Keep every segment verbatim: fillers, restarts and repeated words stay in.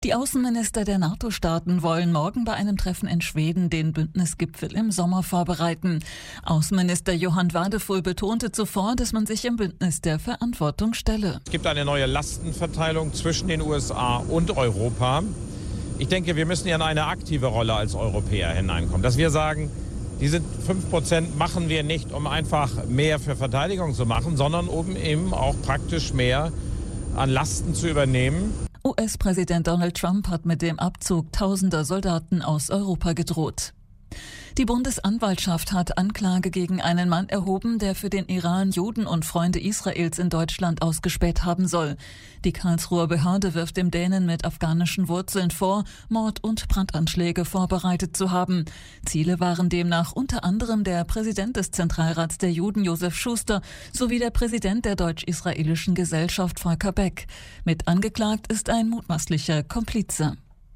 Die Außenminister der NATO-Staaten wollen morgen bei einem Treffen in Schweden den Bündnisgipfel im Sommer vorbereiten. Außenminister Johan Wadefull betonte zuvor, dass man sich im Bündnis der Verantwortung stelle. Es gibt eine neue Lastenverteilung zwischen den U S A und Europa. Ich denke, wir müssen ja in eine aktive Rolle als Europäer hineinkommen. Dass wir sagen, diese fünf Prozent machen wir nicht, um einfach mehr für Verteidigung zu machen, sondern um eben auch praktisch mehr an Lasten zu übernehmen. U S-Präsident Donald Trump hat mit dem Abzug tausender Soldaten aus Europa gedroht. Die Bundesanwaltschaft hat Anklage gegen einen Mann erhoben, der für den Iran Juden und Freunde Israels in Deutschland ausgespäht haben soll. Die Karlsruher Behörde wirft dem Dänen mit afghanischen Wurzeln vor, Mord- und Brandanschläge vorbereitet zu haben. Ziele waren demnach unter anderem der Präsident des Zentralrats der Juden, Josef Schuster, sowie der Präsident der deutsch-israelischen Gesellschaft, Volker Beck. Mit angeklagt ist ein mutmaßlicher Komplize.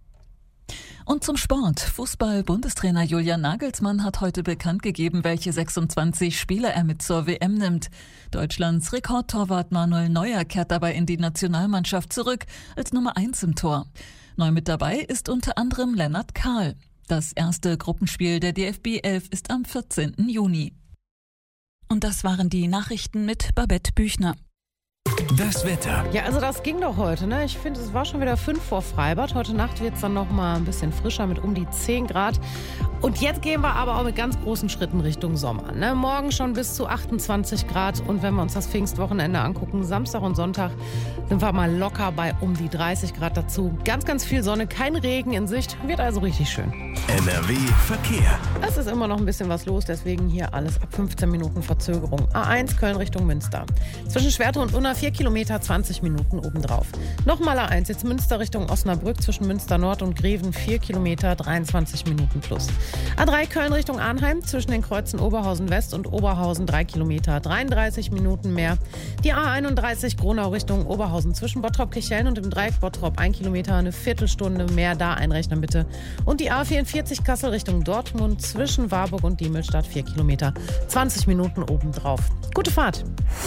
Und zum Sport. Fußball-Bundestrainer Julian Nagelsmann hat heute bekannt gegeben, welche sechsundzwanzig Spieler er mit zur W M nimmt. Deutschlands Rekordtorwart Manuel Neuer kehrt dabei in die Nationalmannschaft zurück als Nummer eins im Tor. Neu mit dabei ist unter anderem Lennart Kahl. Das erste Gruppenspiel der D F B elf ist am vierzehnten Juni. Und das waren die Nachrichten mit Babette Büchner. Das Wetter. Ja, also das ging doch heute, ne? Ich finde, es war schon wieder fünf vor Freibad. Heute Nacht wird es dann noch mal ein bisschen frischer mit um die zehn Grad. Und jetzt gehen wir aber auch mit ganz großen Schritten Richtung Sommer, ne? Morgen schon bis zu achtundzwanzig Grad. Und wenn wir uns das Pfingstwochenende angucken, Samstag und Sonntag, sind wir mal locker bei um die dreißig Grad dazu. Ganz, ganz viel Sonne, kein Regen in Sicht. Wird also richtig schön. N R W Verkehr. Es ist immer noch ein bisschen was los, deswegen hier alles ab fünfzehn Minuten Verzögerung. A eins Köln Richtung Münster. Zwischen Schwerte und Unna vier Kilometer, zwanzig Minuten obendrauf. Nochmal A eins, jetzt Münster Richtung Osnabrück, zwischen Münster Nord und Greven vier Kilometer, dreiundzwanzig Minuten plus. A drei Köln Richtung Arnheim, zwischen den Kreuzen Oberhausen West und Oberhausen drei Kilometer, dreiunddreißig Minuten mehr. Die A einunddreißig Gronau Richtung Oberhausen, zwischen Bottrop-Kirchhellen und dem Dreieck Bottrop ein Kilometer, eine Viertelstunde mehr, da einrechnen bitte. Und die A vierundvierzig Kassel Richtung Dortmund, zwischen Warburg und Diemelstadt vier Kilometer, zwanzig Minuten obendrauf. Gute Fahrt!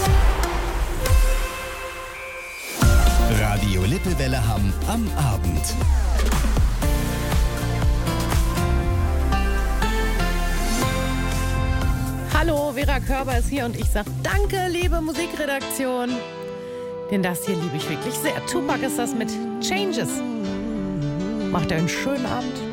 Radio Lippewelle Hamm am Abend. Hallo, Vera Körber ist hier und ich sag danke, liebe Musikredaktion. Denn das hier liebe ich wirklich sehr. Tupac ist das mit Changes. Macht ihr einen schönen Abend.